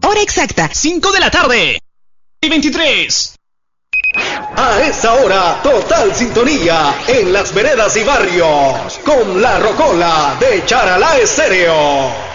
Hora exacta, 5 de la tarde. Y 23. A esa hora, total sintonía en las veredas y barrios con La Rocola de Charalá Estéreo.